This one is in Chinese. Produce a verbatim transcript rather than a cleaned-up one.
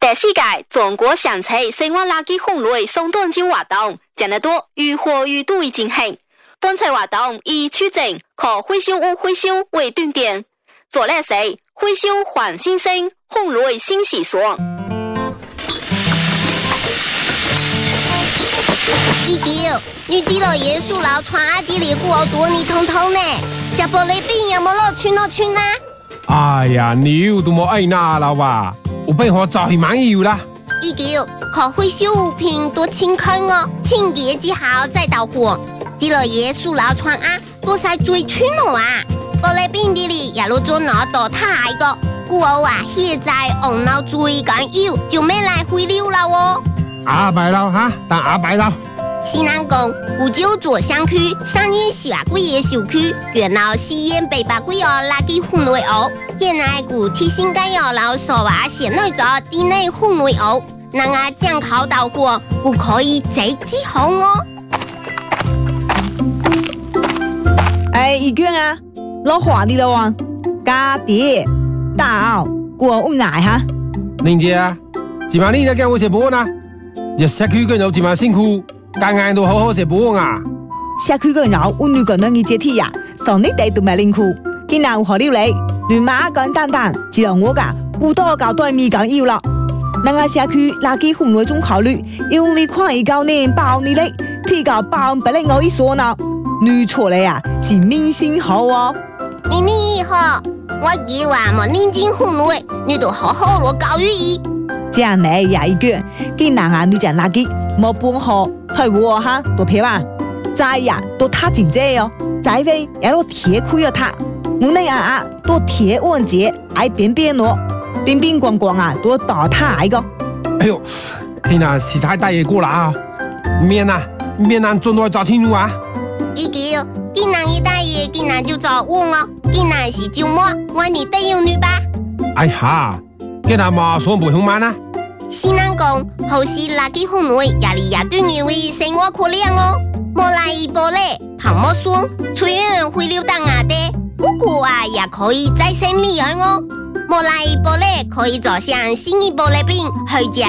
第四屆中國上車生活垃圾分類送短招活動，將得多如火如荼進行。本次活動以出征和回收物回收為重點，做嘞是回收還新鮮，分類新習俗。 一條，你知道耶穌老傳阿啲嚟過多你通通呢？食玻璃餅有冇落去落去呢？ 哎呀，你都冇愛拿了吧？我俾我就係滿意啦。 一條，可回收物品多清空哦，清潔之後再到貨。知道耶穌老傳啊，多晒最穿咯啊！玻璃餅啲嚟也落咗攞到太個，故我話現在紅腦最緊要就咩來回流啦哦。 阿伯佬哈，但阿伯佬。 西南港古舊左鄉區上年十八個月小區，原來西園北八個月垃圾分類屋，現在古提醒該有老手話寫內咗地內分類屋，能啊將口到貨，古可以直接好哦。 哎，一卷啊，攞花啲咯喎，家啲大澳過屋奶哈。 玲姐啊，今晚你在跟我食飯啊？日社區嘅有今晚辛苦。間間都好好食飯啊！ 社區個人有女個人嘅接替呀，上你哋都買零褲，今日有何料理？亂馬簡單單，只有我噶不多搞對面緊要啦。那個社區垃圾分類中考慮，用你看一九年包你嘞，提高包不能我一說呢，女錯嘞呀，是明星好哦。 你你好，我以為冇認真分類，你都好好落教育伊。 這樣嚟也一句，今日啊女講垃圾冇半好。係喎哈，多皮嘛，再呀都他真濟哦，再位也都鐵虧了他，我那啊啊都鐵穩節，愛邊邊咯，邊邊光光啊都倒他一個。 哎呦，天啊，實在大嘢過啦啊！面啊面啊，盡快找清楚啊！ 一條，今日一大爺，今日就找我哦，今日是周末，我你帶有女吧？ 哎呀，今日嘛算不凶慢啊！ 西南講好似垃圾分類壓力也對你為生活可憐哦，莫來一波嘞，旁莫說，雖然會流到牙的，不過啊也可以再生利用哦，莫來一波嘞，可以做上新一波的餅去食。